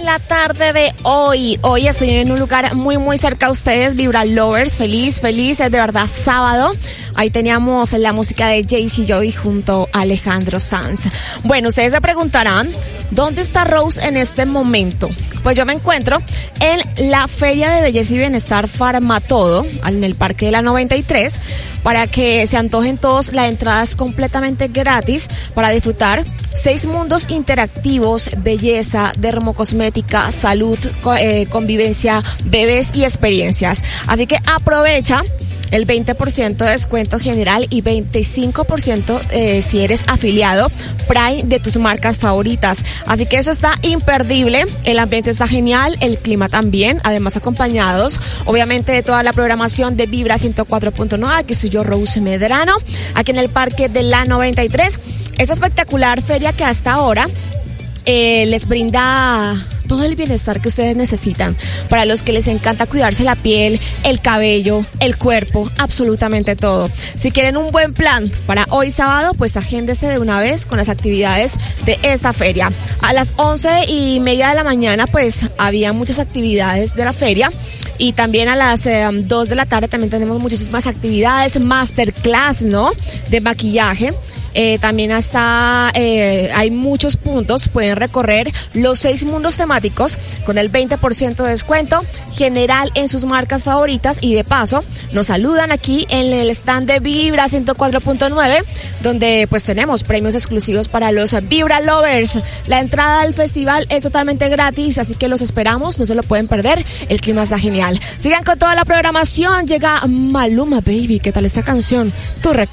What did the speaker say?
en la tarde de hoy. Hoy estoy en un lugar muy cerca a ustedes, Vibra Lovers. Feliz, es de verdad sábado. Ahí teníamos la música de Jaycee Joy junto a Alejandro Sanz. Bueno, ustedes se preguntarán, ¿dónde está Rose en este momento? Pues yo me encuentro en la Feria de Belleza y Bienestar Farmatodo, en el Parque de la 93, para que se antojen todos. La entrada es completamente gratis para disfrutar 6 mundos interactivos: belleza, dermocosmética, salud, convivencia, bebés y experiencias. Así que aprovecha el 20% de descuento general y 25% si eres afiliado Prime de tus marcas favoritas. Así que eso está imperdible. El ambiente está genial, el clima también. Además, acompañados, obviamente, de toda la programación de Vibra 104.9. Aquí soy yo, Rose Medrano, aquí en el Parque de la 93. Esta espectacular feria que hasta ahora les brinda todo el bienestar que ustedes necesitan. Para los que les encanta cuidarse la piel, el cabello, el cuerpo, absolutamente todo. Si quieren un buen plan para hoy sábado, pues agéndese de una vez con las actividades de esta feria. A las 11:30 de la mañana, pues había muchas actividades de la feria. Y también a las 2 de la tarde también tenemos muchísimas actividades, masterclass, ¿no?, de maquillaje. También hay muchos puntos. Pueden recorrer los 6 mundos temáticos con el 20% de descuento general en sus marcas favoritas. Y de paso nos saludan aquí en el stand de Vibra 104.9, donde pues tenemos premios exclusivos para los Vibra Lovers. La entrada al festival es totalmente gratis, así que los esperamos, no se lo pueden perder. El clima está genial. Sigan con toda la programación. Llega Maluma Baby. ¿Qué tal esta canción? Tu